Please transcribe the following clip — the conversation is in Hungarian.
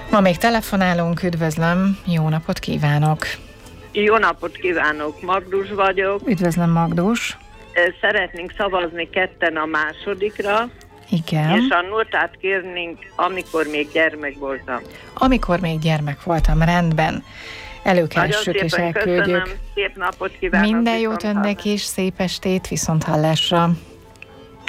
Ma még telefonálunk, üdvözlöm, jó napot kívánok! Jó napot kívánok, Magdus vagyok. Üdvözlöm, Magdus! Szeretnénk szavazni ketten a másodikra. Igen. És a nótát kérnénk, amikor még gyermek voltam. Amikor még gyermek voltam, rendben. Előkeressük és elküldjük. Köszönöm, szép napot kívánok! Minden jót önnek is, szép estét, viszont hallásra!